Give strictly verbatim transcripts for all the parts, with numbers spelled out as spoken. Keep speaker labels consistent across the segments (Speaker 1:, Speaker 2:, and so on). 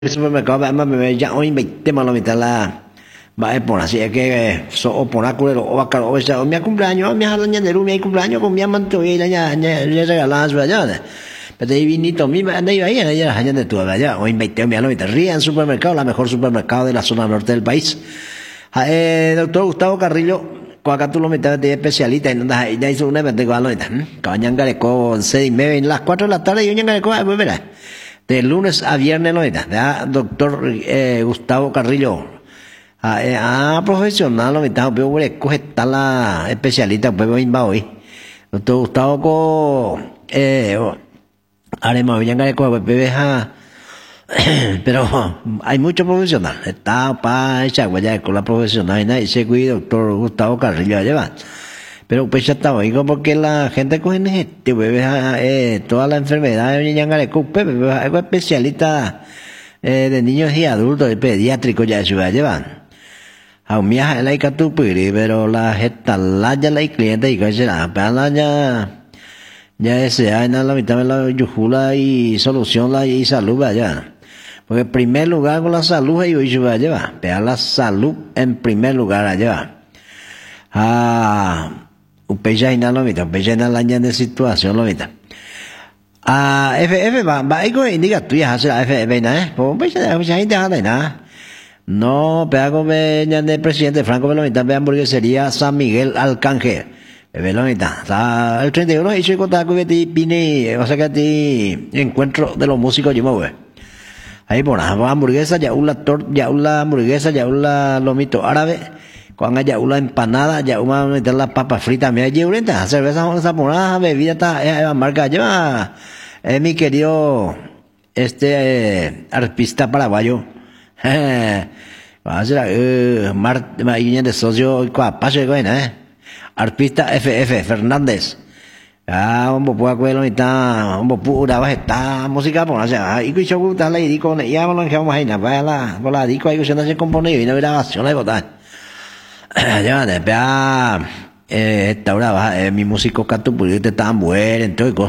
Speaker 1: supermercado mà me ya hoy me tema lo mitad la va a poner así es que so por acuerdo o acá o sea mi cumpleaños mi hija de mi cumpleaños con mi amante y la ya ya regalas allá pero ahí vinito mi anda ahí allá allá de tu allá hoy me tema lo mitad ría en supermercado la mejor supermercado de la zona norte del país eh, doctor Gustavo Carrillo acá tú lo metes de especialista y no ya hizo un evento igual lo mitad cabañan con seis y media en las cuatro de la tarde y un gareco pues verá de lunes a viernes lo está, doctor eh, Gustavo Carrillo. Ah, eh, ah profesional lo está, pero bueno, coge está la especialista, pues voy a hoy. Doctor Gustavo co eh haremos bien que co pero hay mucho profesional. Está para echar guaya con la profesional y nadie se cuida, doctor Gustavo Carrillo lleva. Pero pues ya estaba, digo, porque la gente coge este, eh, toda la enfermedad de algo especialista eh, de niños y adultos, de pediátricos ya se va a llevar. A un viaje la ica tu piri, pero la gente la ya la cliente y que será, pero la ya, ya ese, hay nada la mitad de la yujula y solución la y salud vaya. Porque en primer lugar con la salud y hoy se va a llevar, pero la salud en primer lugar allá. Ah, upeja ina lo mita, upeja ina la de situación lo mita. Ah, F F va, va ego indica tú ya hacer F F na, eh, pues upeja de mucha gente hace na. No, pego ve de presidente Franco lo mita, ve hamburguesería San Miguel Arcángel. Ve lo mita. Está el treinta y uno y chico está que ti pine, o sea que ti encuentro de los músicos yo me voy. Ahí por la hamburguesa ya una tor, ya una hamburguesa, ya una lomito árabe. Cuando haya una empanada, ya una meter las papas fritas, mira, lleva cerveza japonesa, bebida, está, marca, lleva, eh, mi querido, este, eh, artista paraguayo, eh, va a ser, eh, Mar, de socio, Apache, eh, artista F F, Fernández, ah, un poco de lo mitad, un poco de baja, está, música, pues, o sea, y que yo gusta la dico, ya me lo dejamos ahí, vaya la, por la dico, hay que se no se compone, y no grabación, la botar. Ya, después, eh, esta hora, eh, mi músico canto, pues, te tan bueno, entonces,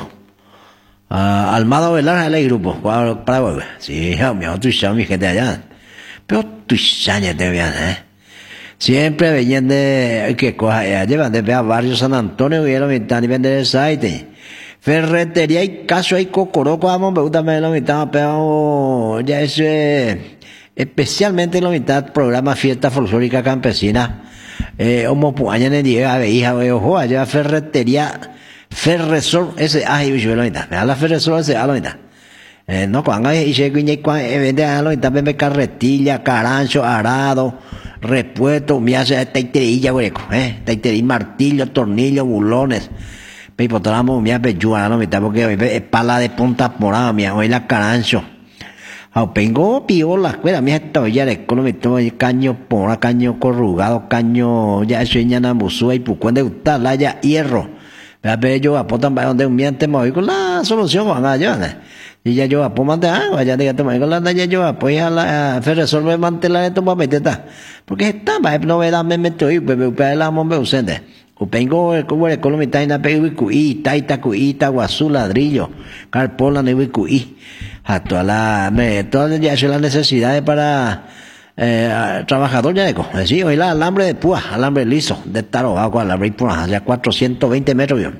Speaker 1: ah, Almado Velar, el grupo, para, para, sí, mi otro chamo, mi gente allá, pero tu chaña te vean, eh. Siempre venían de, que coja, eh, llevan de barrio San Antonio, y lo mitad, y vender el site. Ferretería y caso, hay cocoroco, vamos, me gusta, me lo mitad, pero, ya eso, eh, especialmente lo mitad, programa Fiesta Folclórica Campesina, eh, como puañan en día, a hija, ojo, allá ferretería, Ferresor, ese, ay, yo lo mitad, me da la Ferresor, ese, a lo mitad. Eh, no, cuando hay, y se guiñe, cuando, vende a lo mitad, vende carretilla, carancho, arado, repuesto, me hace taiterilla, hueco, eh, taiterilla, martillo, tornillo, bulones. Pero por me hace yo, a lo mitad, porque es pala de punta morada, me hoy la carancho. Ao pengo piola, escuela, mi esto ya de economito, caño pora, caño corrugado, caño ya sueña na musua y pucuan de gustar la ya hierro. Pero yo apotan para donde un miente me voy con la solución van allá. Y ya yo apo mante agua, ya diga toma con la ya yo apoya la fe resolver mantener esto para meter. Porque está, va novedad me meto y pues me la mombe ausente. O pengo el cubo de economita y na pegu y taita cuita guazú ladrillo, carpola ne cuí. A toda la, me, todas ya son las necesidades para eh, trabajador ya de co. Sí, hoy la alambre de púa, alambre liso, de taro, agua, alambre y púa, ya cuatrocientos veinte metros, yo.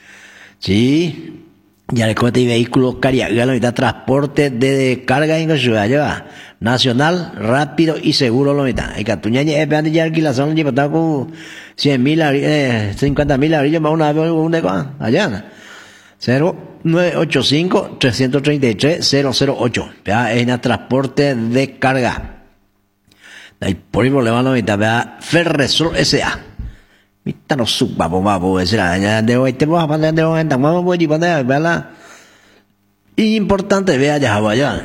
Speaker 1: Sí, ya de cohete y vehículos carga, y da transporte de carga en ciudad, lleva, nacional, rápido y seguro lo mitad. Hay que tuña ya, es ya alquilación, lleva con cien mil, eh, cincuenta mil abrillos, más una vez, un de allá, cero nueve ocho cinco tres tres tres cero cero ocho. Ya es el transporte de carga. Ahí por el problema no está, vea Ferresol S A. Mita no suba babo ese ya de hoy te vas a poner de hoy vamos voy a poner vea importante vea ya vaya.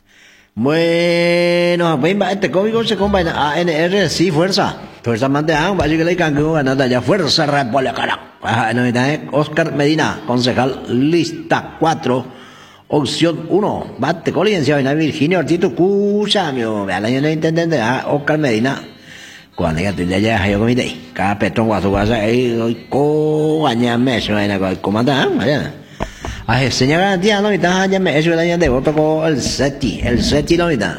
Speaker 1: Bueno, pues este código se combina A N R sí fuerza. Fuerza mante a va a llegar el canguro ganando ya fuerza por la cara. Oscar Medina, concejal lista cuatro, opción uno, bate colencia en Virginia Ortiz Cucha, mío, vea la gente intendente a Oscar Medina. Cuando ya te ya yo comité, cada petón guaso guasa ahí co añame suena con comandante, a señora garantía no está ya me eso ya de otro el seti el seti no está